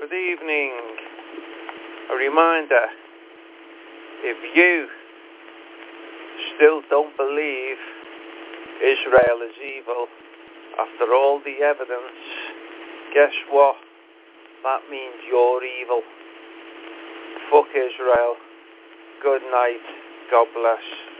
Good evening. A reminder, if you still don't believe Israel is evil after all the evidence, guess what? That means you're evil. Fuck Israel. Good night. God bless.